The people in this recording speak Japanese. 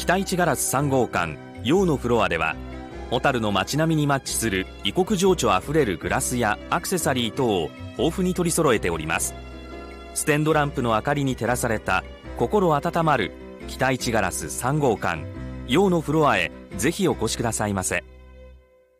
北一ガラス3号館陽のフロアでは、小樽の街並みにマッチする異国情緒あふれるグラスやアクセサリー等を豊富に取り揃えております。ステンドランプの明かりに照らされた心温まる北一ガラス3号館陽のフロアへぜひお越しくださいませ。